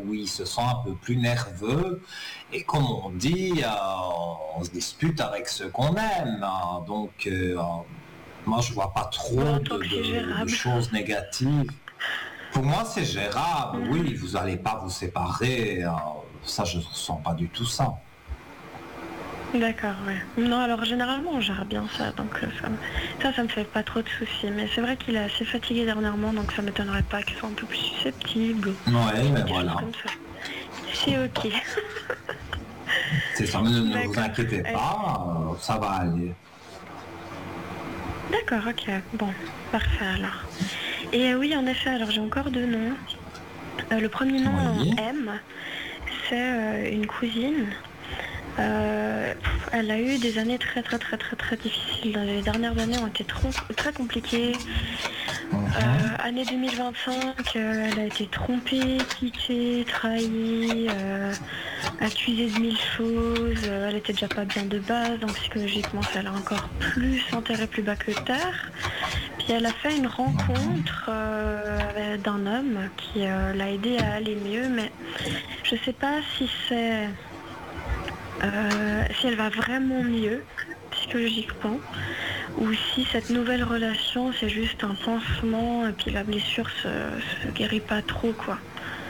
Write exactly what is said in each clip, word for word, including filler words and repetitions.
où il se sent un peu plus nerveux. Et comme on dit, euh, on se dispute avec ceux qu'on aime. Hein. Donc, euh, moi, je vois pas trop Bon, de, de, de choses négatives. Pour moi, c'est gérable. Mmh. Oui, vous n'allez pas vous séparer. Euh, ça, je ne ressens pas du tout ça. D'accord, ouais. Non, alors généralement on gère bien ça, donc euh, ça, ça, ça me fait pas trop de soucis. Mais c'est vrai qu'il est assez fatigué dernièrement, donc ça m'étonnerait pas qu'il soit un peu plus susceptible. Ouais, mais voilà. Comme ça. C'est ok. C'est ça, mais ne, ne vous inquiétez pas, euh, ça va aller. D'accord, ok. Bon, parfait alors. Et euh, oui, en effet, alors j'ai encore deux noms. Euh, le premier nom, oui. M, c'est euh, une cousine. Euh, elle a eu des années très très très très très difficiles. Les dernières années ont été trop, très compliquées. Euh, année deux mille vingt-cinq, euh, elle a été trompée, quittée, trahie, euh, accusée de mille choses. Euh, elle était déjà pas bien de base, donc psychologiquement ça l'a encore plus enterrée plus bas que terre. Puis elle a fait une rencontre euh, d'un homme qui euh, l'a aidée à aller mieux, mais je sais pas si c'est Euh, si elle va vraiment mieux psychologiquement ou si cette nouvelle relation c'est juste un pansement et puis la blessure se, se guérit pas trop quoi.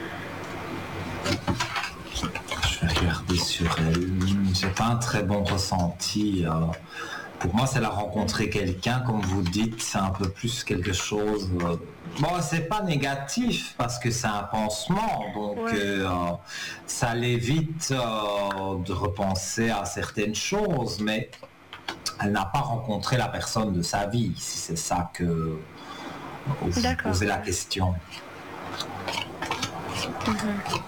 Je vais regarder sur elle. J'ai pas un très bon ressenti. Euh, pour moi, c'est la rencontrer quelqu'un, comme vous dites, c'est un peu plus quelque chose. Euh, bon, c'est pas négatif parce que c'est un pansement, donc ouais. euh, ça l'évite euh, de repenser à certaines choses, mais elle n'a pas rencontré la personne de sa vie, si c'est ça que vous posez la question. Mm-hmm.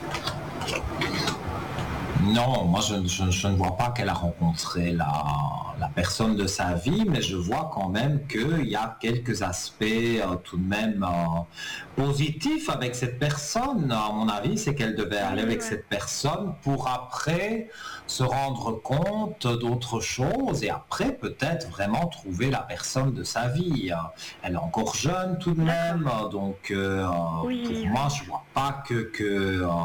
Non, moi je, je, je ne vois pas qu'elle a rencontré la, la personne de sa vie, mais je vois quand même qu'il y a quelques aspects euh, tout de même euh, positifs avec cette personne. À mon avis, c'est qu'elle devait aller avec cette personne pour après se rendre compte d'autres choses et après peut-être vraiment trouver la personne de sa vie. Elle est encore jeune tout de même, donc euh, oui, pour oui. moi je ne vois pas que... que euh,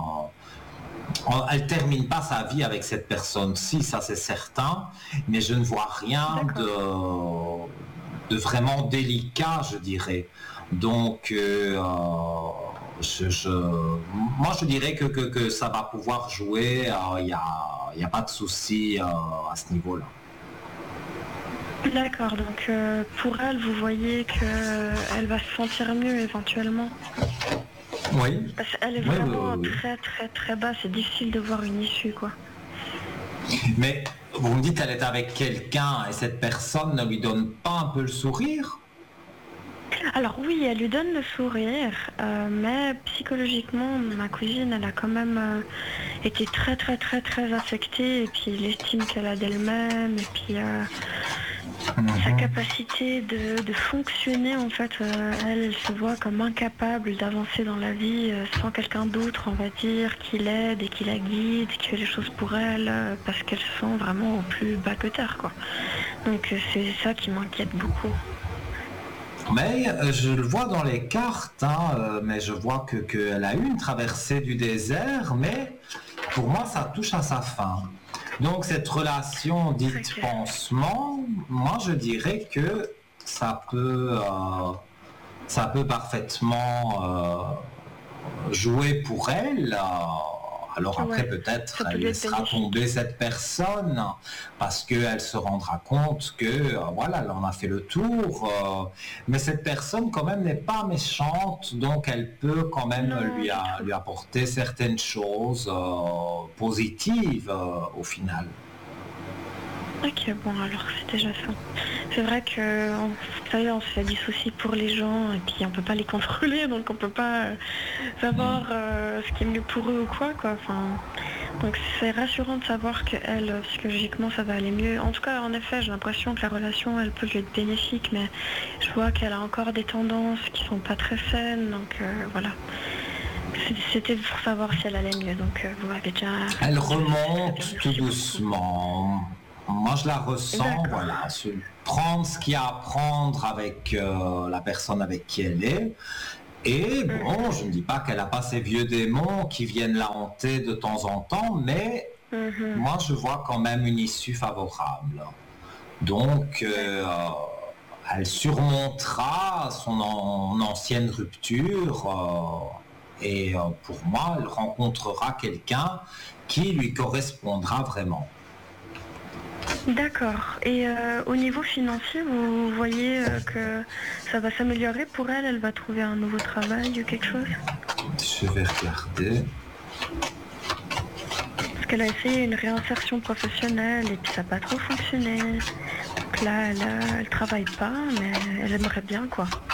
elle termine pas sa vie avec cette personne-ci, ça c'est certain, mais je ne vois rien de, de vraiment délicat, je dirais. Donc, euh, je, je, moi je dirais que, que, que ça va pouvoir jouer, il n'y a, y a pas de souci euh, à ce niveau-là. D'accord, donc euh, pour elle, vous voyez qu'elle va se sentir mieux éventuellement. Oui. Parce qu'elle est vraiment oui, oui, oui. très très très bas, c'est difficile de voir une issue quoi. Mais vous me dites qu'elle est avec quelqu'un et cette personne ne lui donne pas un peu le sourire ? Alors oui, elle lui donne le sourire, euh, mais psychologiquement, ma cousine, elle a quand même euh, été très très très très affectée et puis l'estime qu'elle a d'elle-même et puis euh, mm-hmm. sa capacité de, de fonctionner en fait, euh, elle, elle se voit comme incapable d'avancer dans la vie euh, sans quelqu'un d'autre, on va dire, qui l'aide et qui la guide, qui fait les choses pour elle, euh, parce qu'elle se sent vraiment au plus bas que terre quoi. Donc euh, c'est ça qui m'inquiète beaucoup. Mais euh, je le vois dans les cartes, hein, euh, mais je vois que qu'elle a eu une traversée du désert, mais pour moi ça touche à sa fin. Donc cette relation dite okay. pansement, moi je dirais que ça peut, euh, ça peut parfaitement euh, jouer pour elle. Euh, Alors après, ouais, peut-être, elle laissera tomber cette personne parce qu'elle se rendra compte que, euh, voilà, elle en a fait le tour. Euh, mais cette personne, quand même, n'est pas méchante, donc elle peut quand même non, lui, a, lui apporter certaines choses euh, positives euh, au final. Ok, bon, alors c'est déjà ça. C'est vrai que, vous savez, on se fait des soucis pour les gens et puis on peut pas les contrôler, donc on peut pas euh, savoir euh, ce qui est mieux pour eux ou quoi, quoi. Enfin, donc c'est rassurant de savoir qu'elle, psychologiquement, ça va aller mieux. En tout cas, en effet, j'ai l'impression que la relation, elle peut lui être bénéfique, mais je vois qu'elle a encore des tendances qui sont pas très saines, donc euh, voilà. C'était pour savoir si elle allait mieux, donc euh, vous m'avez déjà... Elle remonte tout doucement. Moi, je la ressens, d'accord. Voilà, prendre ce qu'il y a à prendre avec euh, la personne avec qui elle est. Et bon, je ne dis pas qu'elle n'a pas ces vieux démons qui viennent la hanter de temps en temps, mais Mhm. moi je vois quand même une issue favorable. Donc, euh, elle surmontera son an- ancienne rupture euh, et euh, pour moi, elle rencontrera quelqu'un qui lui correspondra vraiment. D'accord. Et euh, au niveau financier, vous voyez euh, que ça va s'améliorer pour elle? Elle va trouver un nouveau travail ou quelque chose? Je vais regarder. Parce qu'elle a essayé une réinsertion professionnelle et puis ça n'a pas trop fonctionné. Donc là, elle, euh, elle travaille pas, mais elle aimerait bien, quoi.